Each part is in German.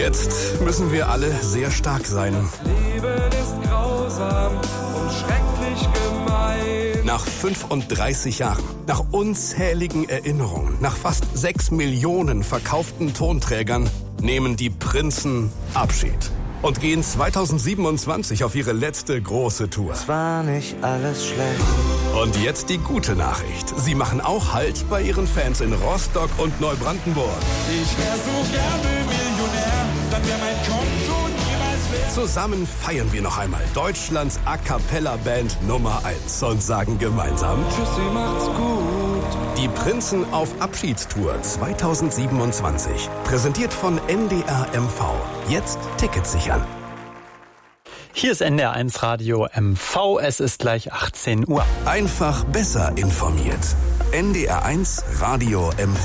Jetzt müssen wir alle sehr stark sein. Das Leben ist grausam und schrecklich gemein. Nach 35 Jahren, nach unzähligen Erinnerungen, nach fast 6 Millionen verkauften Tonträgern nehmen die Prinzen Abschied und gehen 2027 auf ihre letzte große Tour. Es war nicht alles schlecht. Und jetzt die gute Nachricht. Sie machen auch Halt bei ihren Fans in Rostock und Neubrandenburg. Ich wär so gerne Millionär, dann wär mein Konto niemals leer. Zusammen feiern wir noch einmal Deutschlands A-Cappella-Band Nummer 1 und sagen gemeinsam: Tschüssi, macht's gut. Die Prinzen auf Abschiedstour 2027. Präsentiert von NDR MV. Jetzt Tickets sichern. Hier ist NDR1 Radio MV. Es ist gleich 18 Uhr. Einfach besser informiert. NDR1 Radio MV.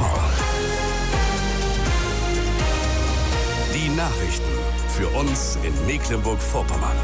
Die Nachrichten für uns in Mecklenburg-Vorpommern.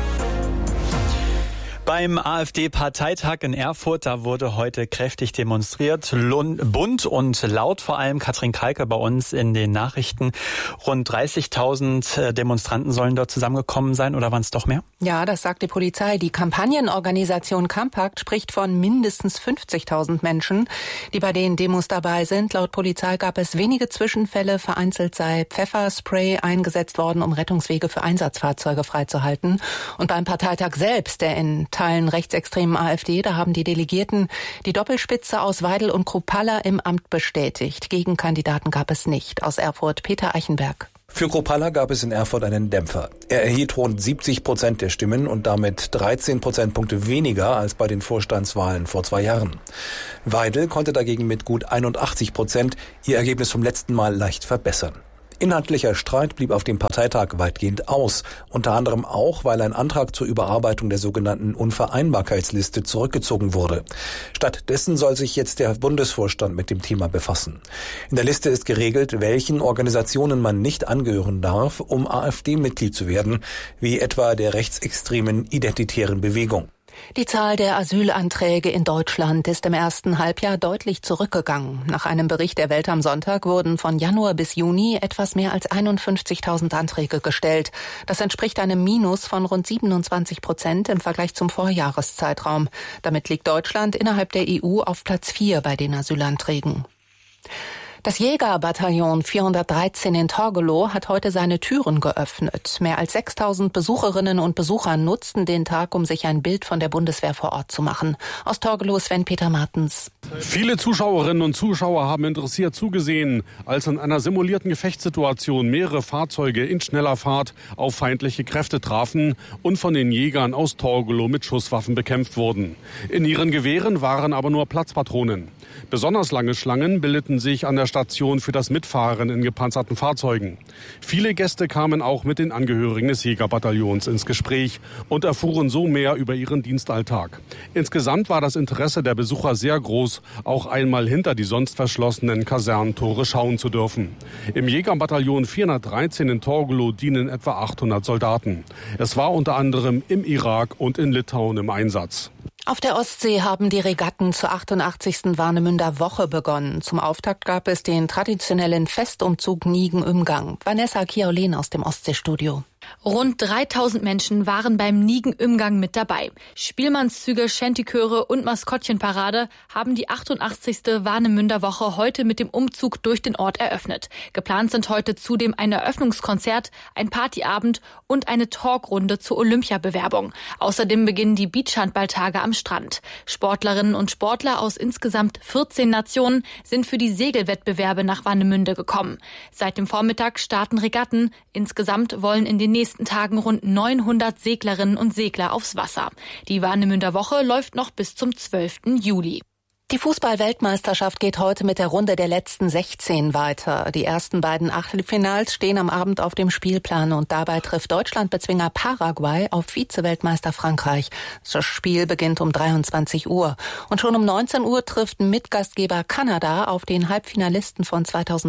Beim AfD-Parteitag in Erfurt, da wurde heute kräftig demonstriert, bunt und laut, vor allem Katrin Kalke bei uns in den Nachrichten. Rund 30.000 Demonstranten sollen dort zusammengekommen sein, oder waren es doch mehr? Ja, das sagt die Polizei. Die Kampagnenorganisation Campact spricht von mindestens 50.000 Menschen, die bei den Demos dabei sind. Laut Polizei gab es wenige Zwischenfälle, vereinzelt sei Pfefferspray eingesetzt worden, um Rettungswege für Einsatzfahrzeuge freizuhalten. Und beim Parteitag selbst, der in Teilen rechtsextremen AfD, da haben die Delegierten die Doppelspitze aus Weidel und Kruppalla im Amt bestätigt. Gegenkandidaten gab es nicht. Aus Erfurt Peter Eichenberg. Für Kruppalla gab es in Erfurt einen Dämpfer. Er erhielt rund 70% der Stimmen und damit 13 Prozentpunkte weniger als bei den Vorstandswahlen vor 2 Jahren. Weidel konnte dagegen mit gut 81% ihr Ergebnis vom letzten Mal leicht verbessern. Inhaltlicher Streit blieb auf dem Parteitag weitgehend aus, unter anderem auch, weil ein Antrag zur Überarbeitung der sogenannten Unvereinbarkeitsliste zurückgezogen wurde. Stattdessen soll sich jetzt der Bundesvorstand mit dem Thema befassen. In der Liste ist geregelt, welchen Organisationen man nicht angehören darf, um AfD-Mitglied zu werden, wie etwa der rechtsextremen Identitären Bewegung. Die Zahl der Asylanträge in Deutschland ist im ersten Halbjahr deutlich zurückgegangen. Nach einem Bericht der Welt am Sonntag wurden von Januar bis Juni etwas mehr als 51.000 Anträge gestellt. Das entspricht einem Minus von rund 27% im Vergleich zum Vorjahreszeitraum. Damit liegt Deutschland innerhalb der EU auf Platz 4 bei den Asylanträgen. Das Jägerbataillon 413 in Torgelow hat heute seine Türen geöffnet. Mehr als 6.000 Besucherinnen und Besucher nutzten den Tag, um sich ein Bild von der Bundeswehr vor Ort zu machen. Aus Torgelow Sven-Peter Martens. Viele Zuschauerinnen und Zuschauer haben interessiert zugesehen, als in einer simulierten Gefechtssituation mehrere Fahrzeuge in schneller Fahrt auf feindliche Kräfte trafen und von den Jägern aus Torgelow mit Schusswaffen bekämpft wurden. In ihren Gewehren waren aber nur Platzpatronen. Besonders lange Schlangen bildeten sich an der Station für das Mitfahren in gepanzerten Fahrzeugen. Viele Gäste kamen auch mit den Angehörigen des Jägerbataillons ins Gespräch und erfuhren so mehr über ihren Dienstalltag. Insgesamt war das Interesse der Besucher sehr groß, auch einmal hinter die sonst verschlossenen Kasernentore schauen zu dürfen. Im Jägerbataillon 413 in Torgelow dienen etwa 800 Soldaten. Es war unter anderem im Irak und in Litauen im Einsatz. Auf der Ostsee haben die Regatten zur 88. Warnemünder Woche begonnen. Zum Auftakt gab es den traditionellen Festumzug Nigen-Umgang. Vanessa Kiaulin aus dem Ostseestudio. Rund 3.000 Menschen waren beim Nigen-Umgang mit dabei. Spielmannszüge, Shantychöre und Maskottchenparade haben die 88. Warnemünder Woche heute mit dem Umzug durch den Ort eröffnet. Geplant sind heute zudem ein Eröffnungskonzert, ein Partyabend und eine Talkrunde zur Olympiabewerbung. Außerdem beginnen die Beachhandballtage am Strand. Sportlerinnen und Sportler aus insgesamt 14 Nationen sind für die Segelwettbewerbe nach Warnemünde gekommen. Seit dem Vormittag starten Regatten. Insgesamt wollen in den nächsten Tagen rund 900 Seglerinnen und Segler aufs Wasser. Die Warnemünder Woche läuft noch bis zum 12. Juli. Die Fußball-Weltmeisterschaft geht heute mit der Runde der letzten 16 weiter. Die ersten beiden Achtelfinals stehen am Abend auf dem Spielplan und dabei trifft Deutschland-Bezwinger Paraguay auf Vize-Weltmeister Frankreich. Das Spiel beginnt um 23 Uhr. Und schon um 19 Uhr trifft Mitgastgeber Kanada auf den Halbfinalisten von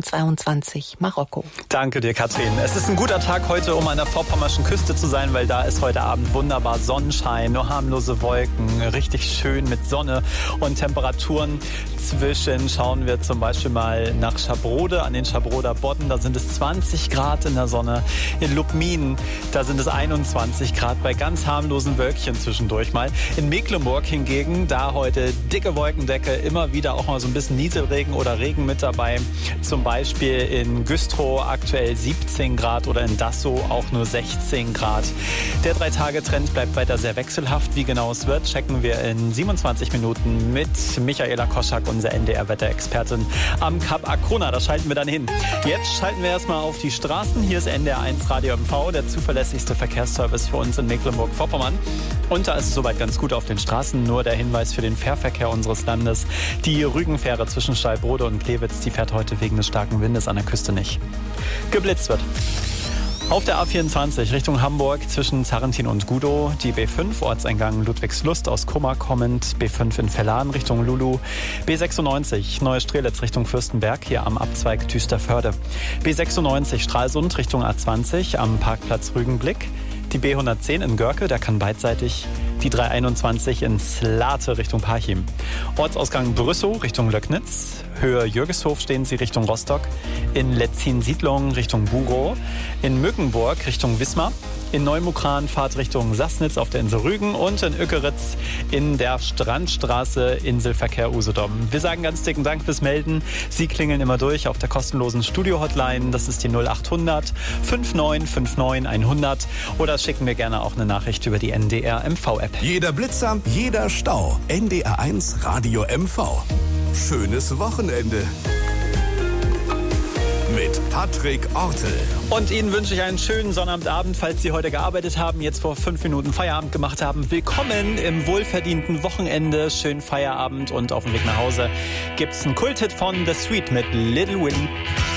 2022, Marokko. Danke dir, Katrin. Es ist ein guter Tag heute, um an der vorpommerschen Küste zu sein, weil da ist heute Abend wunderbar Sonnenschein, nur harmlose Wolken, richtig schön mit Sonne und Temperaturen Inzwischen schauen wir zum Beispiel mal nach Schabrode, an den Schabroder Bodden. Da sind es 20 Grad in der Sonne. In Lubmin, da sind es 21 Grad bei ganz harmlosen Wölkchen zwischendurch mal. In Mecklenburg hingegen, da heute dicke Wolkendecke, immer wieder auch mal so ein bisschen Nieselregen oder Regen mit dabei. Zum Beispiel in Güstrow aktuell 17 Grad oder in Dassow auch nur 16 Grad. Der 3-Tage-Trend bleibt weiter sehr wechselhaft. Wie genau es wird, checken wir in 27 Minuten mit Michaela Koschak, unser NDR-Wetterexpertin am Kap Arkona. Da schalten wir dann hin. Jetzt schalten wir erstmal auf die Straßen. Hier ist NDR 1 Radio MV, der zuverlässigste Verkehrsservice für uns in Mecklenburg-Vorpommern. Und da ist es soweit ganz gut auf den Straßen. Nur der Hinweis für den Fährverkehr unseres Landes. Die Rügenfähre zwischen Stallbrode und Klewitz, die fährt heute wegen des starken Windes an der Küste nicht. Geblitzt wird. Auf der A24 Richtung Hamburg zwischen Zarrentin und Gudow, die B5 Ortseingang Ludwigslust aus Kummer kommend, B5 in Vellan Richtung Lulu, B96 Neue Strelitz Richtung Fürstenberg, hier am Abzweig Düsterförde, B96 Stralsund Richtung A20 am Parkplatz Rügenblick, die B110 in Görke, der kann beidseitig, die 321 in Slate Richtung Parchim. Ortsausgang Brüssow Richtung Löcknitz, Höhe Jürgeshof stehen Sie Richtung Rostock, in Letzin-Siedlung Richtung Burow, in Mückenburg Richtung Wismar, in Neumukran Fahrt Richtung Sassnitz auf der Insel Rügen und in Ökeritz in der Strandstraße Inselverkehr Usedom. Wir sagen ganz dicken Dank fürs Melden. Sie klingeln immer durch auf der kostenlosen Studio-Hotline. Das ist die 0800 5959 100 oder schicken wir gerne auch eine Nachricht über die NDR MV-App. Jeder Blitzer, jeder Stau. NDR 1 Radio MV. Schönes Wochenende. Mit Patrick Ortel. Und Ihnen wünsche ich einen schönen Sonnabendabend, falls Sie heute gearbeitet haben, jetzt vor 5 Minuten Feierabend gemacht haben. Willkommen im wohlverdienten Wochenende. Schönen Feierabend und auf dem Weg nach Hause gibt's einen Kulthit von The Sweet mit Little Willie.